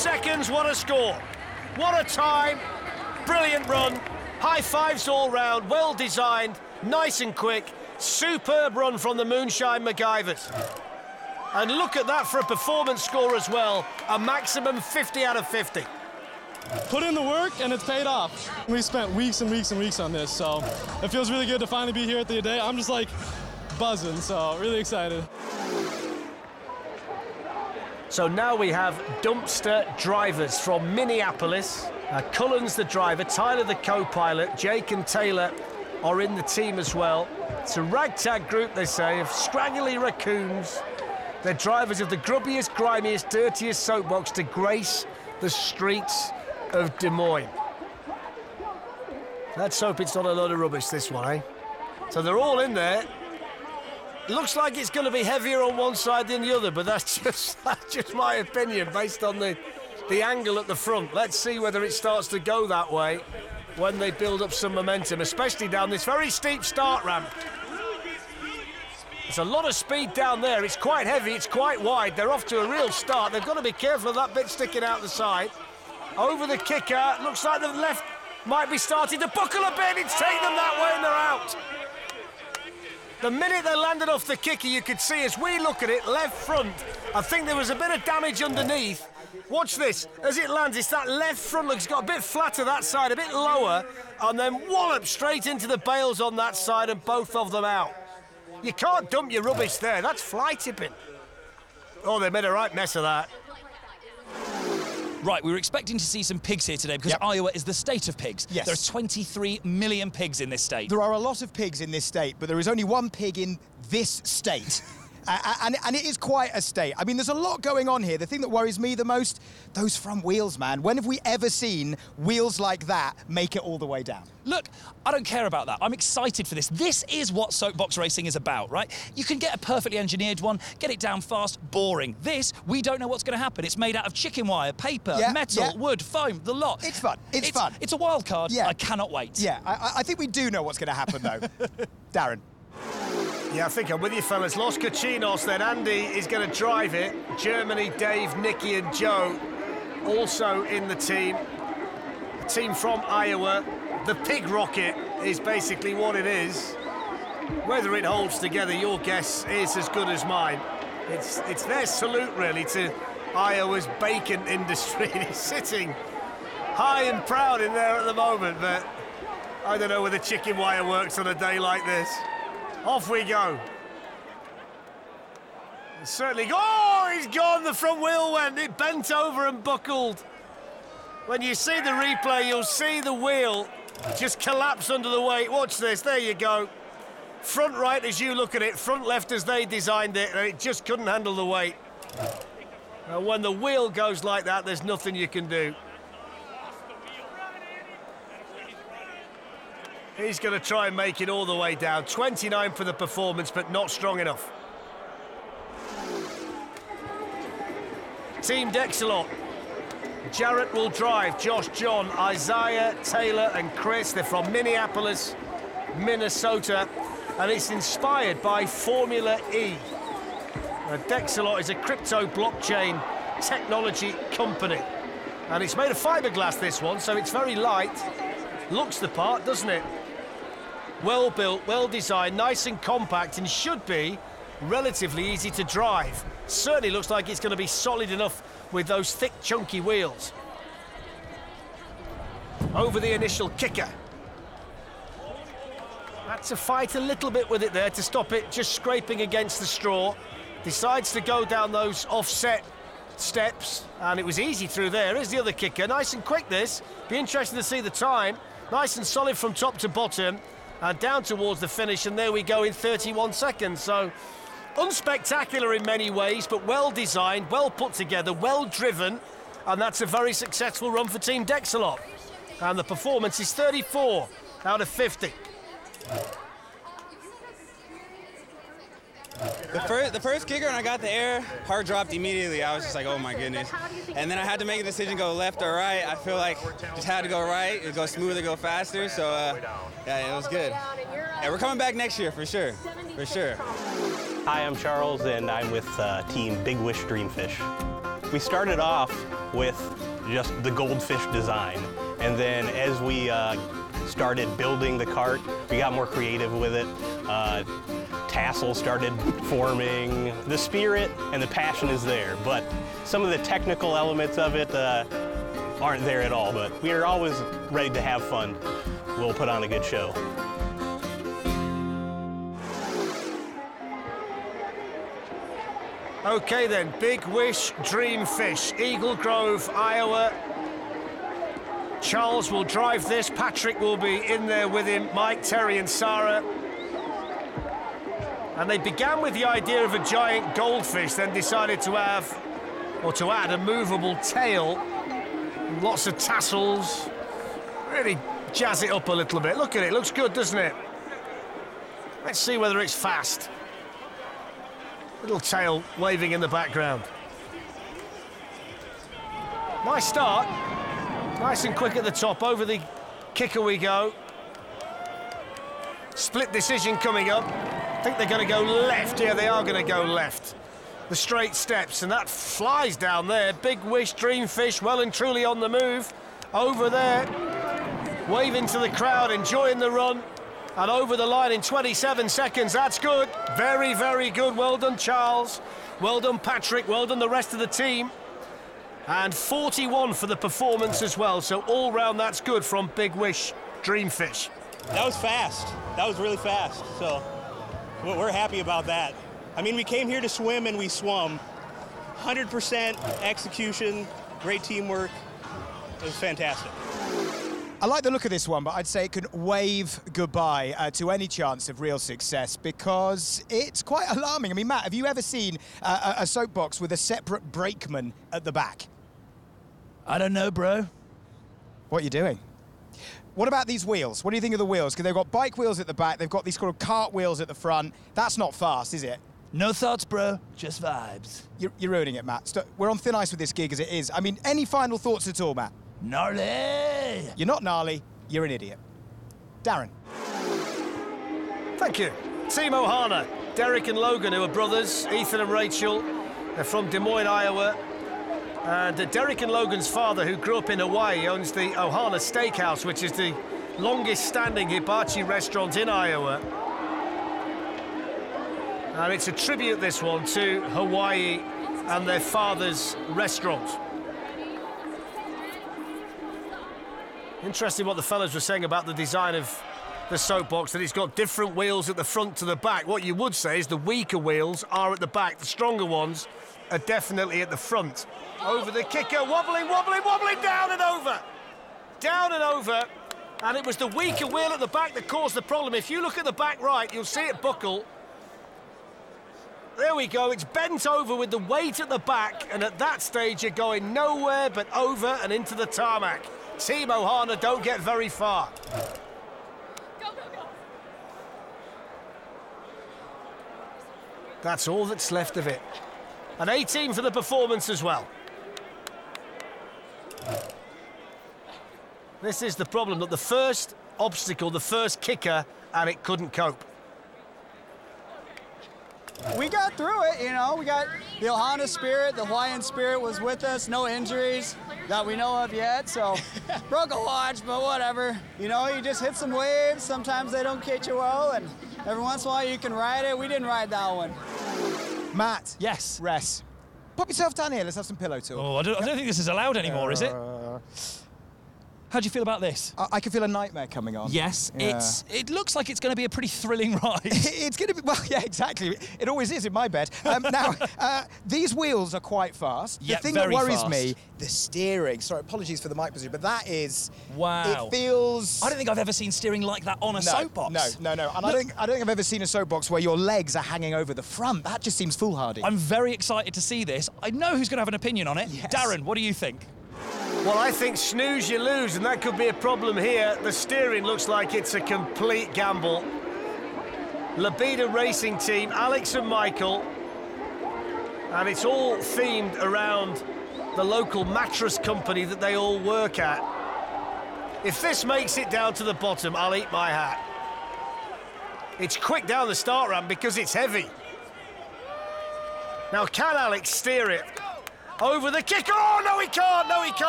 seconds, what a score. What a time. Brilliant run. High fives all round, well designed, nice and quick. Superb run from the Moonshine MacGyvers. And look at that for a performance score as well. A maximum 50 out of 50. Put in the work and it's paid off. We spent weeks and weeks and weeks on this, so it feels really good to finally be here at the day. I'm just like buzzing, so really excited. So now we have dumpster drivers from Minneapolis. Cullen's the driver, Tyler the co-pilot, Jake and Taylor are in the team as well. It's a ragtag group, they say, of scraggly raccoons. They're drivers of the grubbiest, grimiest, dirtiest soapbox to grace the streets of Des Moines. Let's hope it's not a load of rubbish, this one, eh? So they're all in there. Looks like it's going to be heavier on one side than the other, but that's just my opinion based on the angle at the front. Let's see whether it starts to go that way when they build up some momentum, especially down this very steep start ramp. There's a lot of speed down there. It's quite heavy, it's quite wide. They're off to a real start. They've got to be careful of that bit sticking out the side. Over the kicker, looks like the left might be starting to buckle a bit. It's taken them that way and they're out. The minute they landed off the kicker, you could see as we look at it, left front, I think there was a bit of damage underneath. Watch this, as it lands, it's that left front look, it's got a bit flatter that side, a bit lower, and then wallop straight into the bales on that side and both of them out. You can't dump your rubbish there, that's fly tipping. Oh, they made a right mess of that. Right, we were expecting to see some pigs here today because Iowa is the state of pigs. Yes. There are 23 million pigs in this state. There are a lot of pigs in this state, but there is only one pig in this state. And it is quite a state. I mean, there's a lot going on here. The thing that worries me the most, those front wheels, man. When have we ever seen wheels like that make it all the way down? Look, I don't care about that. I'm excited for this. This is what soapbox racing is about, right? You can get a perfectly engineered one, get it down fast, boring. This, we don't know what's going to happen. It's made out of chicken wire, paper, metal, wood, foam, the lot. It's fun. It's fun. It's a wild card. Yeah. I cannot wait. Yeah, I think we do know what's going to happen, though. Darren. Yeah, I think I'm with you, fellas. Los Cochinos, then Andy is going to drive it. Germany, Dave, Nicky and Joe also in the team. A team from Iowa. The pig rocket is basically what it is. Whether it holds together, your guess is as good as mine. It's their salute, really, to Iowa's bacon industry. It's sitting high and proud in there at the moment, but I don't know whether chicken wire works on a day like this. Off we go. Certainly, oh, he's gone, the front wheel went, it bent over and buckled. When you see the replay, you'll see the wheel just collapse under the weight. Watch this, there you go. Front right as you look at it, front left as they designed it, and it just couldn't handle the weight. And when the wheel goes like that, there's nothing you can do. He's going to try and make it all the way down. 29 for the performance, but not strong enough. Team Dexalot. Jarrett will drive. Josh, John, Isaiah, Taylor and Chris. They're from Minneapolis, Minnesota. And it's inspired by Formula E. Now, Dexalot is a crypto blockchain technology company. And it's made of fiberglass, this one, so it's very light. Looks the part, doesn't it? Well built, well designed, nice and compact, and should be relatively easy to drive. Certainly looks like it's going to be solid enough with those thick, chunky wheels. Over the initial kicker. Had to fight a little bit with it there to stop it just scraping against the straw. Decides to go down those offset steps, and it was easy through there. Here's the other kicker, nice and quick this. Be interesting to see the time. Nice and solid from top to bottom, and down towards the finish, and there we go in 31 seconds. So, unspectacular in many ways, but well designed, well put together, well driven, and that's a very successful run for Team Dexalot. And the performance is 34 out of 50. The first kicker, when I got the air, heart dropped immediately. I was just like, oh my goodness. And then I had to make a decision, go left or right. I feel like just had to go right. It go smoother, go faster. So yeah, it was good. And we're coming back next year for sure, for sure. Hi, I'm Charles, and I'm with Team Big Wish Dreamfish. We started off with just the goldfish design. And then as we started building the cart, we got more creative with it. Tassels started forming. The spirit and the passion is there, but some of the technical elements of it aren't there at all. But we are always ready to have fun. We'll put on a good show. Okay then, Big Wish Dream Fish, Eagle Grove, Iowa. Charles will drive this, Patrick will be in there with him, Mike, Terry and Sarah. And they began with the idea of a giant goldfish, then decided to have, or to add, a movable tail. Lots of tassels. Really jazz it up a little bit. Look at it, looks good, doesn't it? Let's see whether it's fast. Little tail waving in the background. Nice start. Nice and quick at the top. Over the kicker we go. Split decision coming up. I think they're going to go left. Yeah, they are going to go left. The straight steps, and that flies down there. Big Wish Dream Fish, well and truly on the move. Over there, waving to the crowd, enjoying the run. And over the line in 27 seconds. That's good. Very, very good. Well done, Charles. Well done, Patrick. Well done, the rest of the team. And 41 for the performance as well. So all round, that's good from Big Wish Dream Fish. That was fast. That was really fast. So we're happy about that. I mean, we came here to swim and we swum. 100% execution, great teamwork. It was fantastic. I like the look of this one, but I'd say it could wave goodbye to any chance of real success because it's quite alarming. I mean, Matt, have you ever seen a soapbox with a separate brakeman at the back? I don't know, bro. What are you doing? What about these wheels? What do you think of the wheels? Because they've got bike wheels at the back, they've got these sort of cart wheels at the front. That's not fast, is it? No thoughts, bro. Just vibes. You're ruining it, Matt. We're on thin ice with this gig as it is. I mean, any final thoughts at all, Matt? Gnarly! You're not gnarly, you're an idiot. Darren. Thank you. Team Ohana, Derek and Logan, who are brothers, Ethan and Rachel. They're from Des Moines, Iowa. And Derek and Logan's father, who grew up in Hawaii, owns the Ohana Steakhouse, which is the longest-standing hibachi restaurant in Iowa. And it's a tribute, this one, to Hawaii and their father's restaurant. Interesting what the fellas were saying about the design of the soapbox, that it's got different wheels at the front to the back. What you would say is the weaker wheels are at the back, the stronger ones are definitely at the front. Over the kicker, wobbling, wobbling, wobbling, down and over. Down and over, and it was the weaker wheel at the back that caused the problem. If you look at the back right, you'll see it buckle. There we go, it's bent over with the weight at the back, and at that stage you're going nowhere but over and into the tarmac. Team Ohana don't get very far. Go, go, go. That's all that's left of it. An 18 for the performance as well. This is the problem, that the first obstacle, the first kicker, and it couldn't cope. We got through it, you know. We got the Ohana spirit, the Hawaiian spirit was with us, no injuries that we know of yet, so broke a watch, but whatever. You know, you just hit some waves, sometimes they don't catch you well, and every once in a while you can ride it. We didn't ride that one. Matt. Yes. Rest. Pop yourself down here, let's have some pillow talk. Oh, I don't think this is allowed anymore, is it? How do you feel about this? I can feel a nightmare coming on. Yes, Yeah. it looks like it's going to be a pretty thrilling ride. It's going to be, well, yeah, exactly. It always is in my bed. Now, these wheels are quite fast. Yeah, the thing that very worries fast. me, the steering. Sorry, apologies for the mic position, but that is... Wow. It feels... I don't think I've ever seen steering like that on a soapbox. No. And I don't think I've ever seen a soapbox where your legs are hanging over the front. That just seems foolhardy. I'm very excited to see this. I know who's going to have an opinion on it. Yes. Darren, what do you think? Well, I think snooze, you lose, and that could be a problem here. The steering looks like it's a complete gamble. Labida Racing Team, Alex and Michael, and it's all themed around the local mattress company that they all work at. If this makes it down to the bottom, I'll eat my hat. It's quick down the start ramp because it's heavy. Now, can Alex steer it? Over the kicker. Oh, no, he can't. No, he can't.